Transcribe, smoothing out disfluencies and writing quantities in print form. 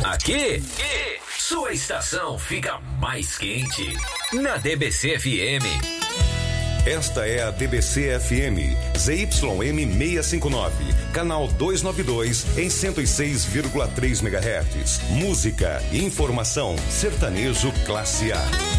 Aqui, sua estação fica mais quente. Na DBC FM. Esta é a DBC FM, ZYM 659, canal 292 em 106,3 MHz. Música e informação, sertanejo classe A.